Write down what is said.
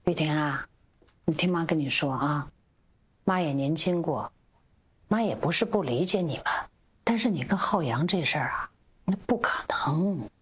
雨婷啊，你听妈跟你说啊，妈也年轻过，妈也不是不理解你们，但是你跟浩洋这事儿啊，那不可能。